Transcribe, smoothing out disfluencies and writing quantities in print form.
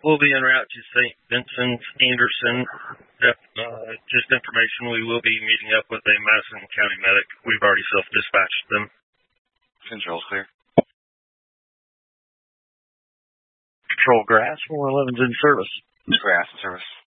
We'll be en route to St. Vincent, Anderson. Just information, we will be meeting up with a Madison County medic. We've already self-dispatched them. Control's clear. Control Grass, 411's in service. Grass in service.